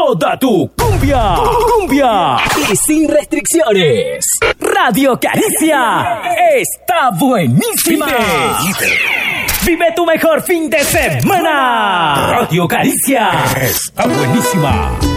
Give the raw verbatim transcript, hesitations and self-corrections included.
toda tu cumbia, cumbia y sin restricciones. Radio Caricia está buenísima. Vive, vive tu mejor fin de semana. Radio Caricia está buenísima.